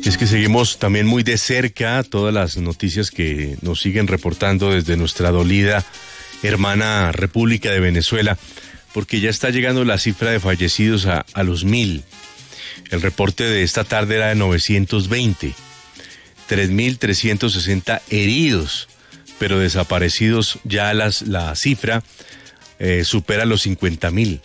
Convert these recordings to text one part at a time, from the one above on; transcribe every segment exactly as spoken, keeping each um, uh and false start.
Es que seguimos también muy de cerca todas las noticias que nos siguen reportando desde nuestra dolida hermana República de Venezuela, porque ya está llegando la cifra de fallecidos a, a los mil. El reporte de esta tarde era de novecientos veinte, tres mil trescientos sesenta heridos, pero desaparecidos ya las, la cifra eh, supera los cincuenta mil.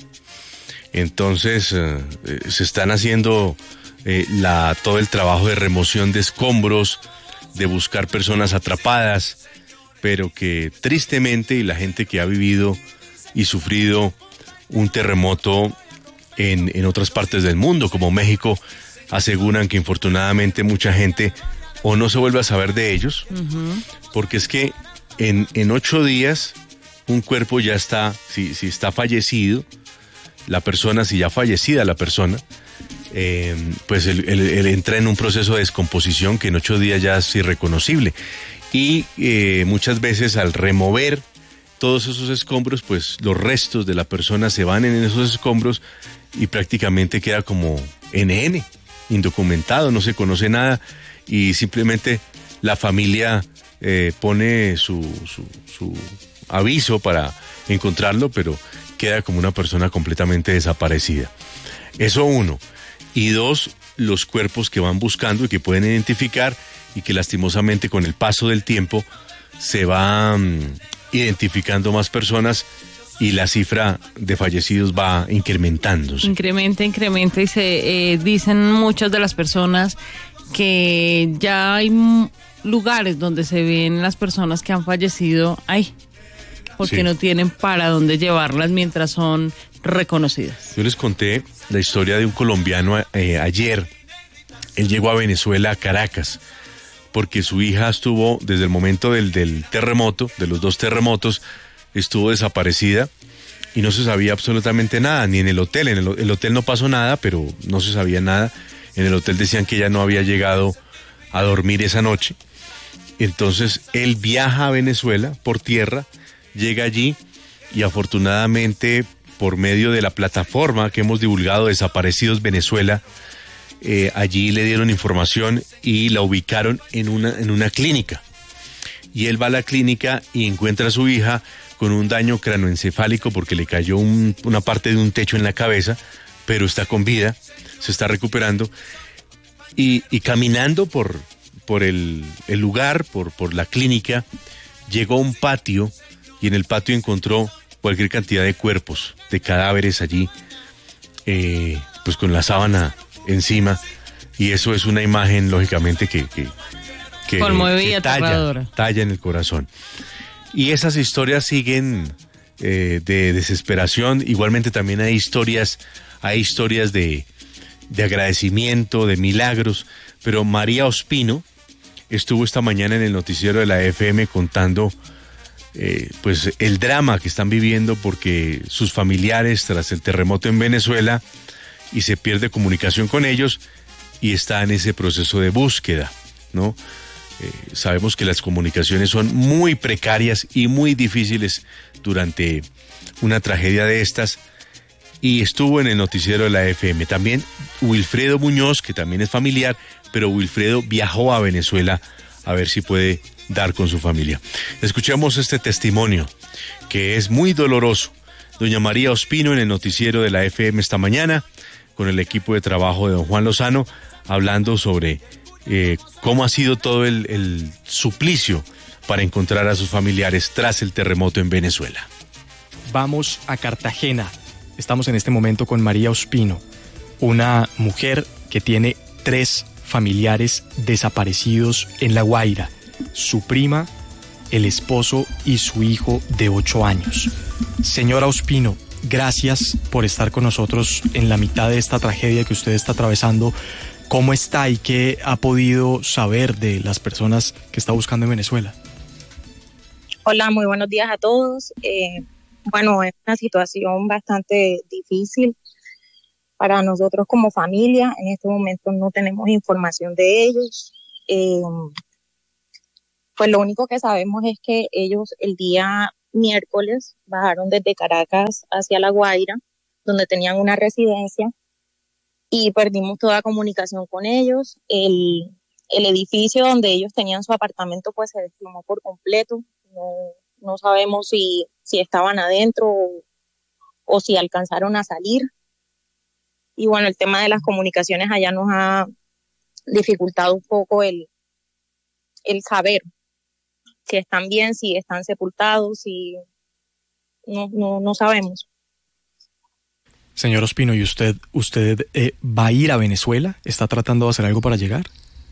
Entonces eh, se están haciendo eh, la, todo el trabajo de remoción de escombros, de buscar personas atrapadas, pero que tristemente, y la gente que ha vivido y sufrido un terremoto en, en otras partes del mundo, como México, aseguran que infortunadamente mucha gente o no se vuelve a saber de ellos, uh-huh. porque es que en, en ocho días un cuerpo ya está, si, si está fallecido, la persona, si ya fallecida la persona, eh, pues él, él, él entra en un proceso de descomposición que en ocho días ya es irreconocible. Y eh, muchas veces al remover todos esos escombros, pues los restos de la persona se van en esos escombros y prácticamente queda como ene ene, indocumentado, no se conoce nada y simplemente la familia eh, pone su, su, su aviso para encontrarlo, pero queda como una persona completamente desaparecida. Eso uno. Y dos, los cuerpos que van buscando y que pueden identificar y que lastimosamente con el paso del tiempo se van um, identificando más personas y la cifra de fallecidos va incrementándose. Incrementa, incrementa y se eh, dicen muchas de las personas que ya hay lugares donde se ven las personas que han fallecido ahí, porque sí. no tienen para dónde llevarlas mientras son reconocidas. Yo les conté la historia de un colombiano eh, ayer. Él llegó a Venezuela, a Caracas, porque su hija estuvo, desde el momento del, del terremoto, de los dos terremotos, estuvo desaparecida y no se sabía absolutamente nada, ni en el hotel. En el, el hotel no pasó nada, pero no se sabía nada. En el hotel decían que ella no había llegado a dormir esa noche. Entonces él viaja a Venezuela por tierra, llega allí y afortunadamente por medio de la plataforma que hemos divulgado, Desaparecidos Venezuela, eh, allí le dieron información y la ubicaron en una, en una clínica. Y él va a la clínica y encuentra a su hija con un daño cranoencefálico porque le cayó un, una parte de un techo en la cabeza, pero está con vida, se está recuperando. Y, y caminando por, por el, el lugar, por, por la clínica, llegó a un patio y en el patio encontró cualquier cantidad de cuerpos, de cadáveres allí, eh, pues con la sábana encima, y eso es una imagen, lógicamente, que, que, que, que talla, talla en el corazón. Y esas historias siguen eh, de desesperación. Igualmente también hay historias, hay historias de, de agradecimiento, de milagros, pero María Ospino estuvo esta mañana en el noticiero de la F M contando Eh, pues el drama que están viviendo porque sus familiares tras el terremoto en Venezuela y se pierde comunicación con ellos y está en ese proceso de búsqueda, ¿no? Eh, sabemos que las comunicaciones son muy precarias y muy difíciles durante una tragedia de estas y estuvo en el noticiero de la F M. También Wilfredo Muñoz, que también es familiar, pero Wilfredo viajó a Venezuela a ver si puede dar con su familia. Escuchamos este testimonio que es muy doloroso. Doña María Ospino en el noticiero de la F M esta mañana con el equipo de trabajo de don Juan Lozano hablando sobre eh, cómo ha sido todo el, el suplicio para encontrar a sus familiares tras el terremoto en Venezuela. Vamos a Cartagena. Estamos en este momento con María Ospino, una mujer que tiene tres familiares desaparecidos en La Guaira. Su prima, el esposo y su hijo de ocho años. Señora Ospino, gracias por estar con nosotros en la mitad de esta tragedia que usted está atravesando. ¿Cómo está y qué ha podido saber de las personas que está buscando en Venezuela? Hola, muy buenos días a todos. Eh, bueno, es una situación bastante difícil para nosotros como familia. En este momento no tenemos información de ellos. Eh, Pues lo único que sabemos es que ellos el día miércoles bajaron desde Caracas hacia La Guaira, donde tenían una residencia, y perdimos toda comunicación con ellos. El, el edificio donde ellos tenían su apartamento pues se desplomó por completo. No, no sabemos si, si estaban adentro o, o si alcanzaron a salir. Y bueno, el tema de las comunicaciones allá nos ha dificultado un poco el, el saber si están bien, si están sepultados, si no, no, no sabemos. Señor Ospino, ¿y usted, usted eh, va a ir a Venezuela? ¿Está tratando de hacer algo para llegar?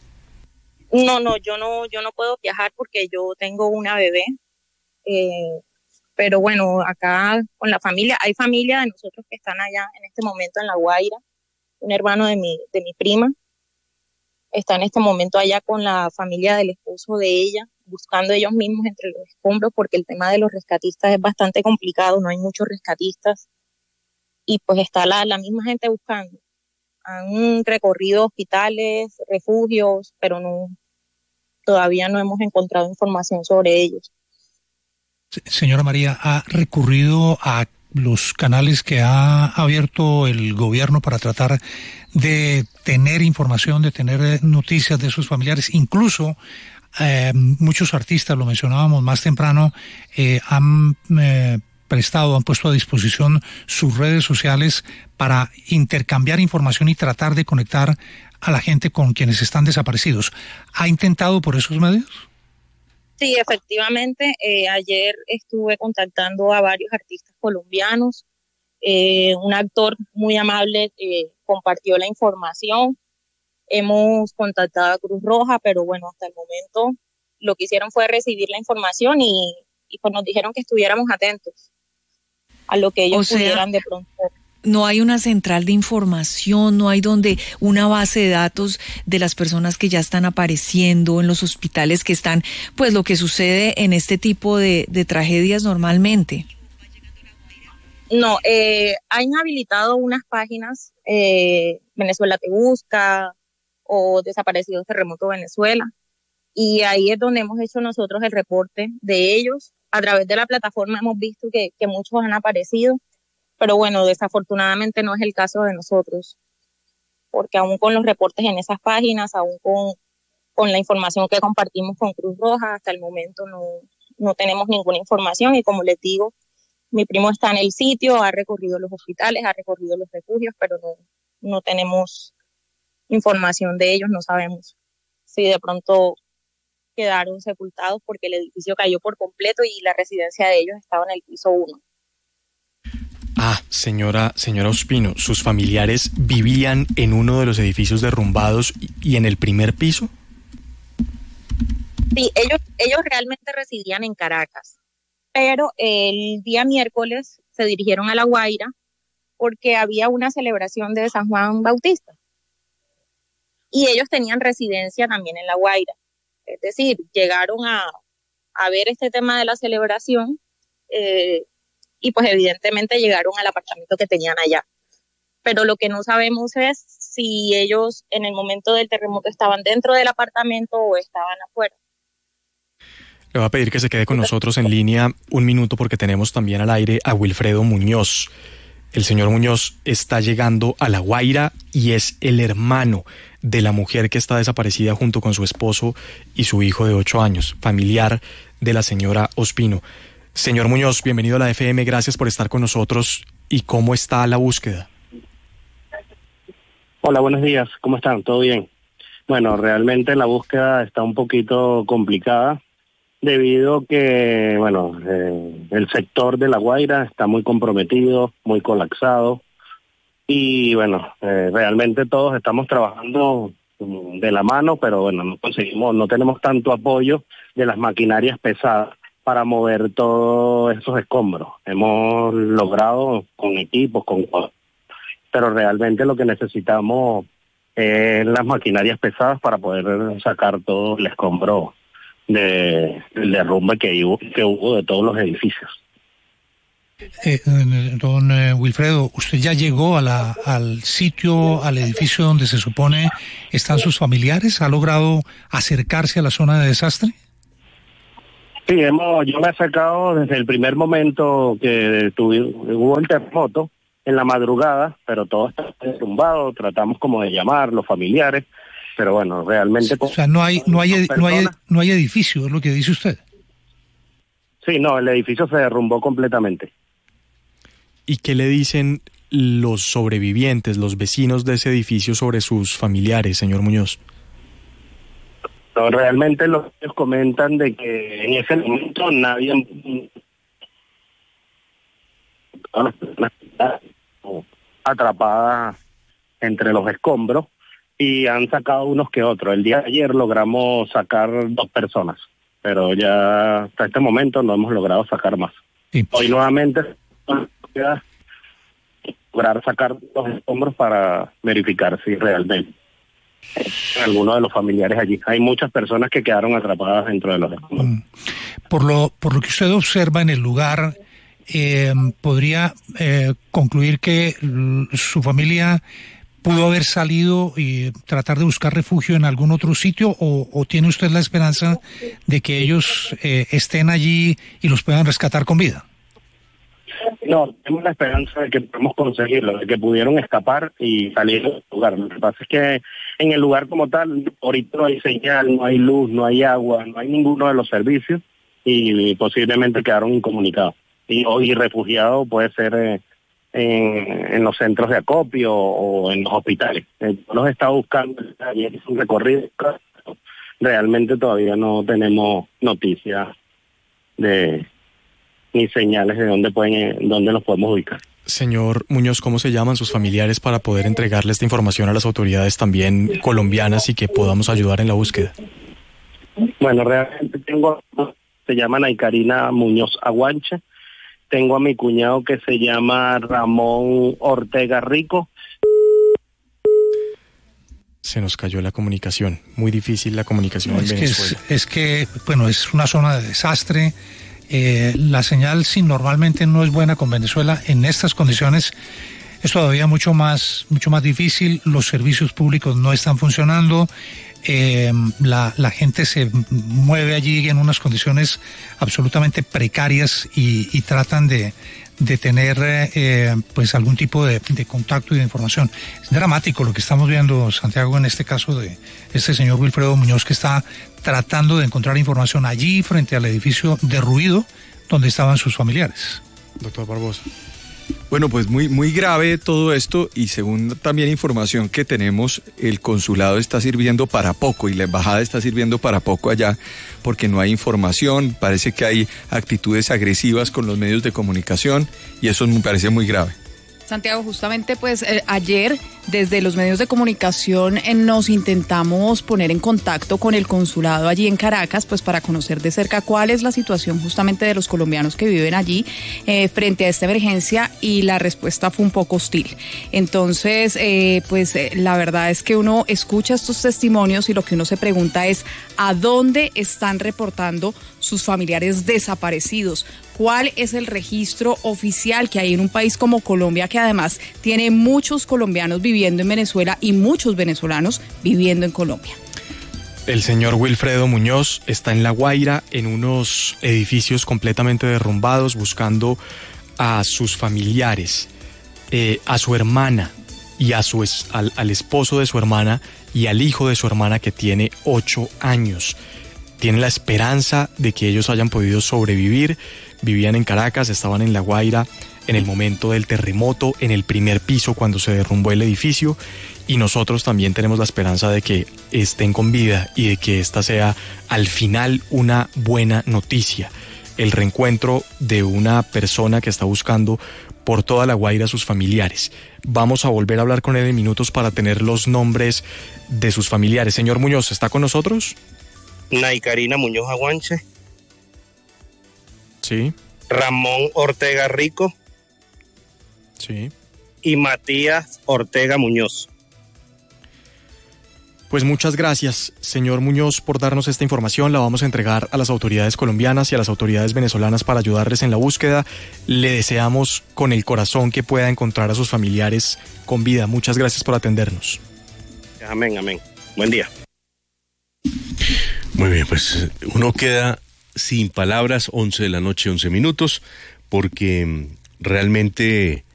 No, no, yo no, yo no puedo viajar porque yo tengo una bebé. Eh, pero bueno, acá con la familia, hay familia de nosotros que están allá en este momento en La Guaira. Un hermano de mi, de mi prima está en este momento allá con la familia del esposo de ella, buscando ellos mismos entre los escombros, porque el tema de los rescatistas es bastante complicado, no hay muchos rescatistas, y pues está la, la misma gente buscando. Han recorrido hospitales, refugios, pero no, todavía no hemos encontrado información sobre ellos. Señora María, ¿ha recurrido a los canales que ha abierto el gobierno para tratar de tener información, de tener noticias de sus familiares? Incluso eh, muchos artistas, lo mencionábamos más temprano, eh, han eh, prestado, han puesto a disposición sus redes sociales para intercambiar información y tratar de conectar a la gente con quienes están desaparecidos. ¿Ha intentado por esos medios? Sí, efectivamente. Eh, ayer estuve contactando a varios artistas colombianos. Eh, un actor muy amable eh, compartió la información. Hemos contactado a Cruz Roja, pero bueno, hasta el momento lo que hicieron fue recibir la información y, y pues nos dijeron que estuviéramos atentos a lo que ellos o sea, pudieran de pronto. No hay una central de información, no hay donde una base de datos de las personas que ya están apareciendo en los hospitales, que están, pues lo que sucede en este tipo de, de tragedias normalmente. No, eh, han habilitado unas páginas, eh, Venezuela Te Busca o Desaparecidos Terremoto Venezuela, y ahí es donde hemos hecho nosotros el reporte de ellos. A través de la plataforma hemos visto que, que muchos han aparecido, pero bueno, desafortunadamente no es el caso de nosotros, porque aún con los reportes en esas páginas, aún con, con la información que compartimos con Cruz Roja, hasta el momento no, no tenemos ninguna información. Y como les digo, mi primo está en el sitio, ha recorrido los hospitales, ha recorrido los refugios, pero no, no tenemos información de ellos, no sabemos si de pronto quedaron sepultados porque el edificio cayó por completo y la residencia de ellos estaba en el piso uno. Ah, señora, señora Ospino, ¿sus familiares vivían en uno de los edificios derrumbados y en el primer piso? Sí, ellos, ellos realmente residían en Caracas, pero el día miércoles se dirigieron a La Guaira porque había una celebración de San Juan Bautista y ellos tenían residencia también en La Guaira. Es decir, llegaron a, a ver este tema de la celebración eh, y pues evidentemente llegaron al apartamento que tenían allá. Pero lo que no sabemos es si ellos en el momento del terremoto estaban dentro del apartamento o estaban afuera. Le voy a pedir que se quede con nosotros en línea un minuto porque tenemos también al aire a Wilfredo Muñoz. El señor Muñoz está llegando a La Guaira y es el hermano de la mujer que está desaparecida junto con su esposo y su hijo de ocho años, familiar de la señora Ospino. Señor Muñoz, bienvenido a la F M, gracias por estar con nosotros. ¿Y cómo está la búsqueda? Hola, buenos días, ¿cómo están? ¿Todo bien? Bueno, realmente la búsqueda está un poquito complicada debido a que, bueno, eh, el sector de La Guaira está muy comprometido, muy colapsado y, bueno, eh, realmente todos estamos trabajando de la mano, pero, bueno, no conseguimos, no tenemos tanto apoyo de las maquinarias pesadas para mover todos esos escombros. Hemos logrado con equipos, con pero realmente lo que necesitamos es las maquinarias pesadas para poder sacar todo el escombro de, del derrumbe que hubo, que hubo de todos los edificios. Eh, don eh, Wilfredo, ¿usted ya llegó a la, al sitio, al edificio donde se supone están sus familiares? ¿Ha logrado acercarse a la zona de desastre? Sí, hemos, yo me he acercado desde el primer momento que tuve, hubo el terremoto. en la madrugada, pero todo está derrumbado, tratamos como de llamar los familiares, pero bueno, realmente... O sea, no hay, no hay, no hay, no hay edificio, es lo que dice usted. Sí, no, el edificio se derrumbó completamente. ¿Y qué le dicen los sobrevivientes, los vecinos de ese edificio sobre sus familiares, señor Muñoz? No, realmente los ellos comentan de que en ese momento nadie... atrapada entre los escombros y han sacado unos que otros. El día de ayer logramos sacar dos personas, pero ya hasta este momento no hemos logrado sacar más. Sí. Hoy nuevamente queda lograr sacar los escombros para verificar si realmente alguno de los familiares allí. Hay muchas personas que quedaron atrapadas dentro de los escombros. Mm. Por lo, por lo que usted observa en el lugar, eh, ¿podría eh, concluir que su familia pudo haber salido y tratar de buscar refugio en algún otro sitio, o, o tiene usted la esperanza de que ellos eh, estén allí y los puedan rescatar con vida? No, tenemos la esperanza de que podemos conseguirlo, de que pudieron escapar y salir del lugar. Lo que pasa es que en el lugar como tal, ahorita no hay señal, no hay luz, no hay agua, no hay ninguno de los servicios y posiblemente quedaron incomunicados. Y, o, y refugiados puede ser eh, en, en los centros de acopio o en los hospitales. Eh, los he estado buscando, ayer hice un recorrido, realmente todavía no tenemos noticias de... ni señales de dónde pueden, dónde nos podemos ubicar. Señor Muñoz, ¿cómo se llaman sus familiares para poder entregarle esta información a las autoridades también colombianas y que podamos ayudar en la búsqueda? Bueno, realmente tengo, se llama Naikarina Muñoz Aguanche, tengo a mi cuñado que se llama Ramón Ortega Rico. Se nos cayó la comunicación, muy difícil la comunicación no, en es Venezuela. Que es, es que, bueno, es una zona de desastre. Eh, la señal, si normalmente no es buena con Venezuela, en estas condiciones es todavía mucho más, mucho más difícil. Los servicios públicos no están funcionando, eh, la, la gente se mueve allí en unas condiciones absolutamente precarias y, y tratan de, de tener eh, pues algún tipo de, de contacto y de información. Es dramático lo que estamos viendo, Santiago, en este caso de este señor Wilfredo Muñoz, que está tratando de encontrar información allí frente al edificio derruido donde estaban sus familiares. Doctor Barbosa. Bueno, pues muy, muy grave todo esto, y según también información que tenemos, el consulado está sirviendo para poco y la embajada está sirviendo para poco allá porque no hay información, parece que hay actitudes agresivas con los medios de comunicación y eso me parece muy grave. Santiago, justamente pues eh, ayer desde los medios de comunicación eh, nos intentamos poner en contacto con el consulado allí en Caracas, pues para conocer de cerca cuál es la situación justamente de los colombianos que viven allí eh, frente a esta emergencia, y la respuesta fue un poco hostil. Entonces, eh, pues eh, la verdad es que uno escucha estos testimonios y lo que uno se pregunta es ¿a dónde están reportando sus familiares desaparecidos? ¿Cuál es el registro oficial que hay en un país como Colombia, que además tiene muchos colombianos viviendo en Venezuela y muchos venezolanos viviendo en Colombia? El señor Wilfredo Muñoz está en La Guaira, en unos edificios completamente derrumbados, buscando a sus familiares, eh, a su hermana y a su es, al, al esposo de su hermana y al hijo de su hermana, que tiene ocho años. Tiene la esperanza de que ellos hayan podido sobrevivir. Vivían en Caracas, estaban en La Guaira en el momento del terremoto, en el primer piso cuando se derrumbó el edificio, y nosotros también tenemos la esperanza de que estén con vida y de que esta sea al final una buena noticia. El reencuentro de una persona que está buscando por toda La Guaira a sus familiares. Vamos a volver a hablar con él en minutos para tener los nombres de sus familiares. Señor Muñoz, ¿está con nosotros? Naikarina Muñoz Aguanche. Sí. Ramón Ortega Rico. Sí. Y Matías Ortega Muñoz. Pues muchas gracias, señor Muñoz, por darnos esta información. La vamos a entregar a las autoridades colombianas y a las autoridades venezolanas para ayudarles en la búsqueda. Le deseamos con el corazón que pueda encontrar a sus familiares con vida. Muchas gracias por atendernos. Amén, amén. Buen día. Muy bien, pues uno queda sin palabras, once de la noche, once minutos, porque realmente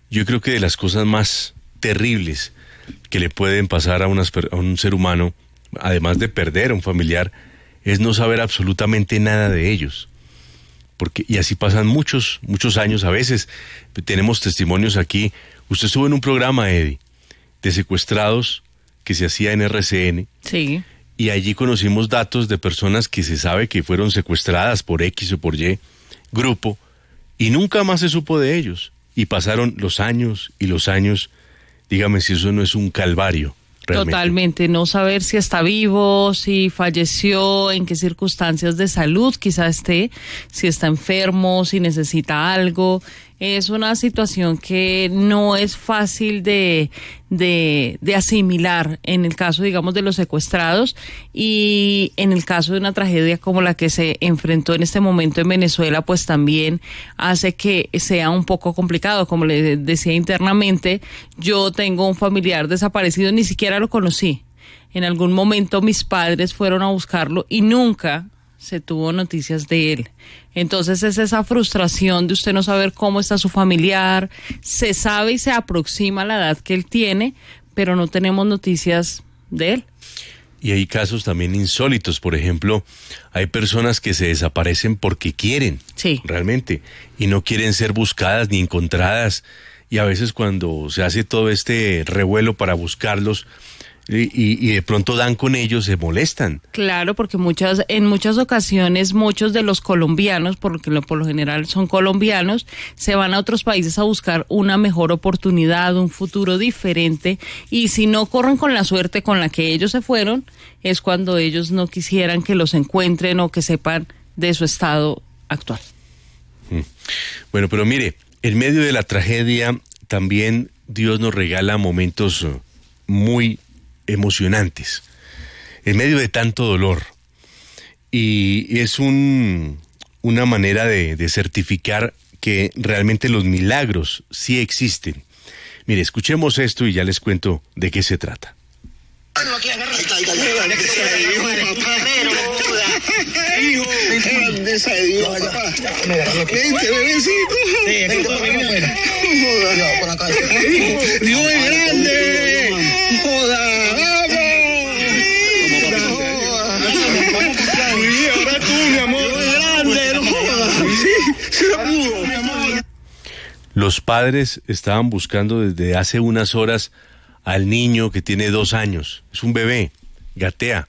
yo creo que de las cosas más terribles que le pueden pasar a, unas, a un ser humano, además de perder a un familiar, es no saber absolutamente nada de ellos. Porque, y así pasan muchos, muchos años. A veces tenemos testimonios aquí. Usted estuvo en un programa, Eddie, de secuestrados que se hacía en R C N. Sí. Y allí conocimos datos de personas que se sabe que fueron secuestradas por X o por Y grupo y nunca más se supo de ellos. Y pasaron los años y los años. Dígame si eso no es un calvario. Realmente. Totalmente, no saber si está vivo, si falleció, en qué circunstancias de salud quizá esté, si está enfermo, si necesita algo. Es una situación que no es fácil de, de, de asimilar en el caso, digamos, de los secuestrados y en el caso de una tragedia como la que se enfrentó en este momento en Venezuela, pues también hace que sea un poco complicado. Como le decía internamente, yo tengo un familiar desaparecido, ni siquiera lo conocí. En algún momento mis padres fueron a buscarlo y nunca se tuvo noticias de él. Entonces es esa frustración de usted no saber cómo está su familiar, se sabe y se aproxima a la edad que él tiene, pero no tenemos noticias de él. Y hay casos también insólitos, por ejemplo, hay personas que se desaparecen porque quieren, sí, realmente, y no quieren ser buscadas ni encontradas, y a veces cuando se hace todo este revuelo para buscarlos, Y, y, y de pronto dan con ellos, se molestan. Claro, porque muchas, en muchas ocasiones muchos de los colombianos, porque lo, por lo general son colombianos, se van a otros países a buscar una mejor oportunidad, un futuro diferente, y si no corren con la suerte con la que ellos se fueron, es cuando ellos no quisieran que los encuentren o que sepan de su estado actual. Bueno, pero mire, en medio de la tragedia también Dios nos regala momentos muy emocionantes, en medio de tanto dolor, y es un, una manera de, de certificar que realmente los milagros sí existen. Mire, escuchemos esto y ya les cuento de qué se trata. Dios es grande. Joda. Los padres estaban buscando desde hace unas horas al niño que tiene dos años, es un bebé, gatea,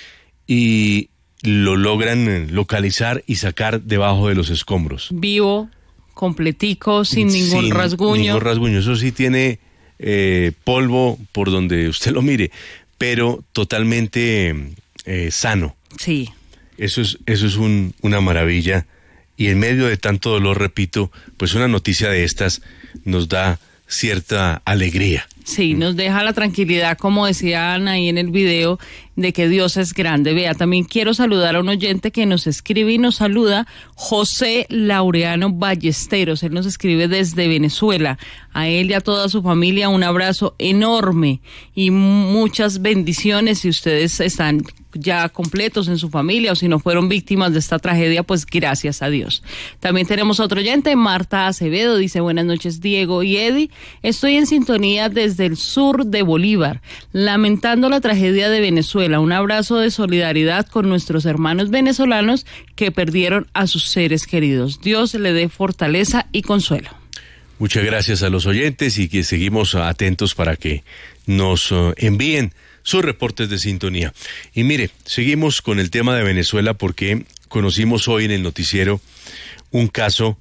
y lo logran localizar y sacar debajo de los escombros. Vivo, completico, sin ningún sin rasguño. Ningún rasguño, eso sí tiene eh, polvo por donde usted lo mire, pero totalmente eh, sano. Sí. Eso es, eso es un, una maravilla. Y en medio de tanto dolor, repito, pues una noticia de estas nos da cierta alegría. Sí, nos deja la tranquilidad, como decían ahí en el video, de que Dios es grande. Vea, también quiero saludar a un oyente que nos escribe y nos saluda, José Laureano Ballesteros. Él nos escribe desde Venezuela. A él y a toda su familia un abrazo enorme y muchas bendiciones. Si ustedes están ya completos en su familia o si no fueron víctimas de esta tragedia, pues gracias a Dios. También tenemos otro oyente, Marta Acevedo, dice: buenas noches Diego y Eddie, estoy en sintonía desde el sur de Bolívar, lamentando la tragedia de Venezuela. Un abrazo de solidaridad con nuestros hermanos venezolanos que perdieron a sus seres queridos. Dios le dé fortaleza y consuelo. Muchas gracias a los oyentes y que seguimos atentos para que nos uh, envíen sus reportes de sintonía. Y mire, seguimos con el tema de Venezuela porque conocimos hoy en el noticiero un caso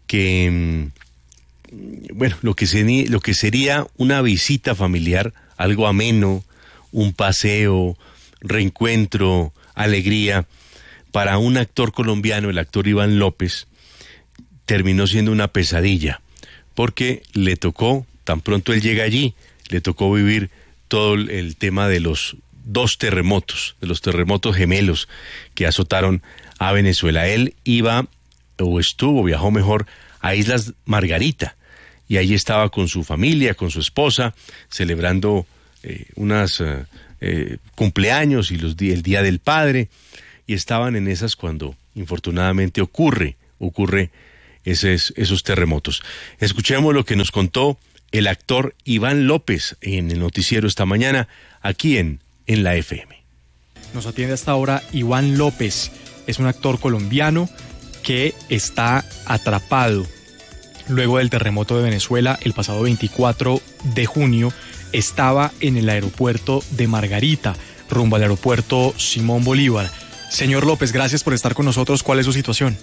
que, bueno, lo que, se, lo que sería una visita familiar, algo ameno, un paseo, reencuentro, alegría, para un actor colombiano, el actor Iván López, terminó siendo una pesadilla, porque le tocó, tan pronto él llega allí, le tocó vivir todo el tema de los dos terremotos, de los terremotos gemelos que azotaron a Venezuela. Él iba, o estuvo, viajó mejor, a Islas Margarita, y allí estaba con su familia, con su esposa, celebrando eh, unas eh, eh, cumpleaños y los, el Día del Padre, y estaban en esas cuando, infortunadamente, ocurre, ocurre ese es, esos terremotos. Escuchemos lo que nos contó el actor Iván López en el noticiero esta mañana, aquí en, en la F M. Nos atiende hasta ahora Iván López, es un actor colombiano que está atrapado luego del terremoto de Venezuela el pasado veinticuatro de junio. Estaba en el aeropuerto de Margarita, rumbo al aeropuerto Simón Bolívar. Señor López, gracias por estar con nosotros. ¿Cuál es su situación?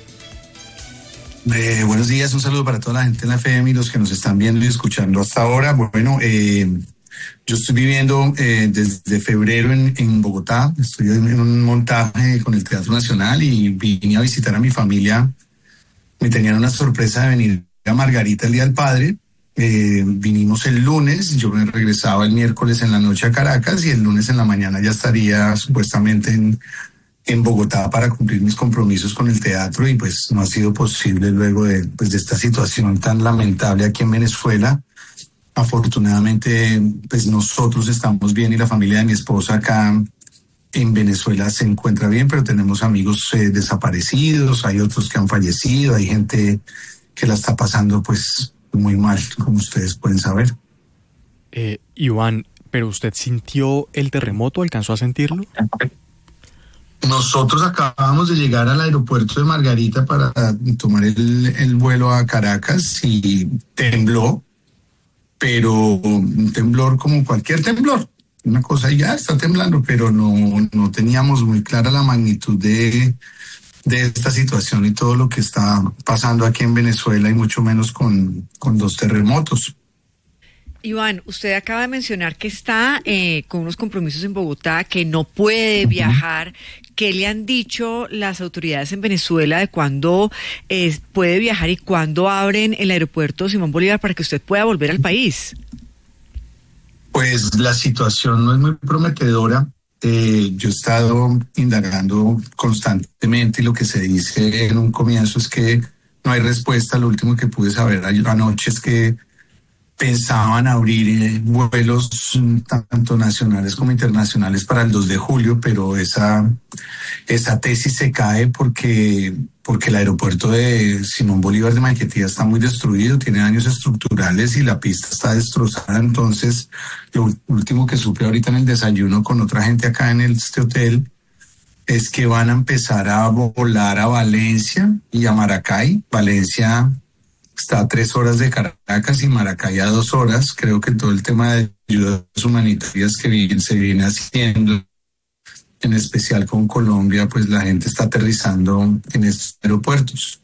Eh, buenos días, un saludo para toda la gente en la F M y los que nos están viendo y escuchando hasta ahora. Bueno, eh, yo estoy viviendo eh, desde febrero en, en Bogotá. Estoy en un montaje con el Teatro Nacional y vine a visitar a mi familia. Me tenían una sorpresa de venir a Margarita el Día del Padre. Eh, vinimos el lunes, yo me regresaba el miércoles en la noche a Caracas y el lunes en la mañana ya estaría supuestamente en, en Bogotá para cumplir mis compromisos con el teatro, y pues no ha sido posible luego de, pues, de esta situación tan lamentable aquí en Venezuela. Afortunadamente, pues nosotros estamos bien y la familia de mi esposa acá en Venezuela se encuentra bien, pero tenemos amigos eh, desaparecidos, hay otros que han fallecido, hay gente que la está pasando pues muy mal, como ustedes pueden saber. Eh, Iván, ¿pero usted sintió el terremoto? ¿Alcanzó a sentirlo? Nosotros acabamos de llegar al aeropuerto de Margarita para tomar el, el vuelo a Caracas y tembló, pero un temblor como cualquier temblor. Una cosa ya está temblando, pero no, no teníamos muy clara la magnitud de, de esta situación y todo lo que está pasando aquí en Venezuela, y mucho menos con, con dos terremotos. Iván, usted acaba de mencionar que está eh, con unos compromisos en Bogotá, que no puede viajar. ¿Qué le han dicho las autoridades en Venezuela de cuándo eh, puede viajar y cuándo abren el aeropuerto Simón Bolívar para que usted pueda volver al país? Pues la situación no es muy prometedora. Eh, yo he estado indagando constantemente y lo que se dice en un comienzo es que no hay respuesta. Lo último que pude saber anoche es que pensaban abrir eh, vuelos tanto nacionales como internacionales para el dos de julio, pero esa, esa tesis se cae porque, porque el aeropuerto de Simón Bolívar de Maiquetía está muy destruido, tiene daños estructurales y la pista está destrozada. Entonces, lo último que supe ahorita en el desayuno con otra gente acá en este hotel es que van a empezar a volar a Valencia y a Maracay. Valencia está a tres horas de Caracas y Maracay a dos horas. Creo que todo el tema de ayudas humanitarias que bien se viene haciendo, en especial con Colombia, pues la gente está aterrizando en estos aeropuertos.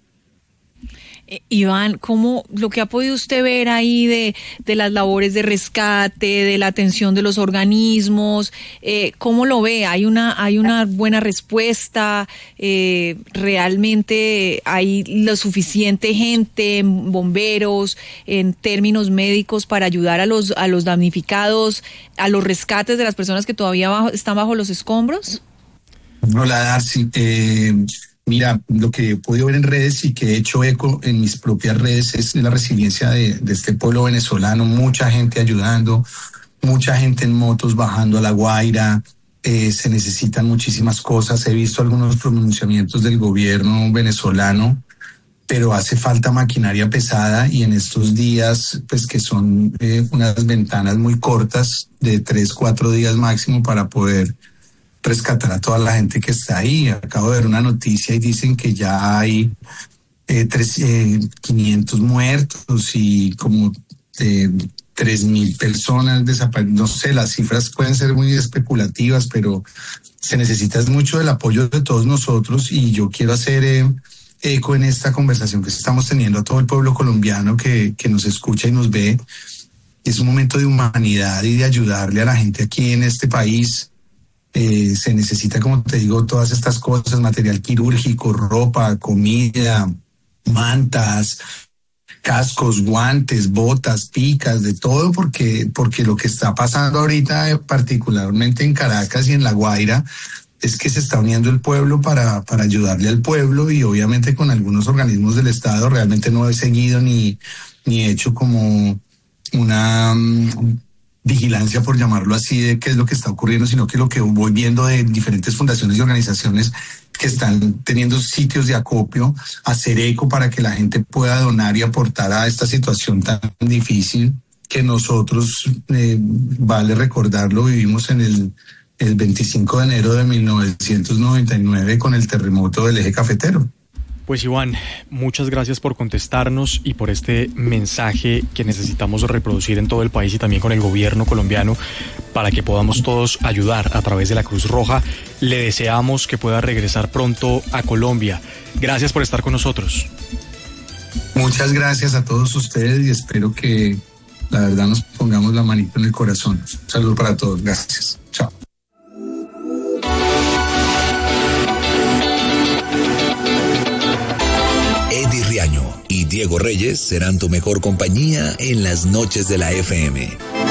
Eh, Iván, ¿cómo lo que ha podido usted ver ahí de, de las labores de rescate, de la atención de los organismos, eh, cómo lo ve? ¿Hay una, hay una buena respuesta? Eh, ¿Realmente hay lo suficiente gente, bomberos, en términos médicos para ayudar a los, a los damnificados, a los rescates de las personas que todavía bajo, están bajo los escombros? Hola, Darcy. Eh... Mira, lo que he podido ver en redes y que he hecho eco en mis propias redes es la resiliencia de, de este pueblo venezolano. Mucha gente ayudando, mucha gente en motos bajando a La Guaira. Eh, se necesitan muchísimas cosas. He visto algunos pronunciamientos del gobierno venezolano, pero hace falta maquinaria pesada, y en estos días, pues que son eh, unas ventanas muy cortas de tres, cuatro días máximo para poder rescatar a toda la gente que está ahí. Acabo de ver una noticia y dicen que ya hay eh, tres, eh, quinientos muertos y como eh, tres mil personas desaparecidas. No sé, las cifras pueden ser muy especulativas, pero se necesita mucho del apoyo de todos nosotros, y yo quiero hacer eh, eco en esta conversación que estamos teniendo a todo el pueblo colombiano que, que nos escucha y nos ve. Es un momento de humanidad y de ayudarle a la gente aquí en este país. Eh, se necesita, como te digo, todas estas cosas: material quirúrgico, ropa, comida, mantas, cascos, guantes, botas, picas, de todo, porque, porque lo que está pasando ahorita, particularmente en Caracas y en La Guaira, es que se está uniendo el pueblo para, para ayudarle al pueblo, y obviamente con algunos organismos del Estado. Realmente no he seguido ni, ni hecho como una Um, vigilancia, por llamarlo así, de qué es lo que está ocurriendo, sino que lo que voy viendo de diferentes fundaciones y organizaciones que están teniendo sitios de acopio, hacer eco para que la gente pueda donar y aportar a esta situación tan difícil que nosotros, eh, vale recordarlo, vivimos en el, el veinticinco de enero de mil novecientos noventa y nueve con el terremoto del eje cafetero. Pues Iván, muchas gracias por contestarnos y por este mensaje que necesitamos reproducir en todo el país y también con el gobierno colombiano para que podamos todos ayudar a través de la Cruz Roja. Le deseamos que pueda regresar pronto a Colombia. Gracias por estar con nosotros. Muchas gracias a todos ustedes y espero que la verdad nos pongamos la manito en el corazón. Un saludo para todos. Gracias. Chao. Eddie Riaño y Diego Reyes serán tu mejor compañía en las noches de la F M.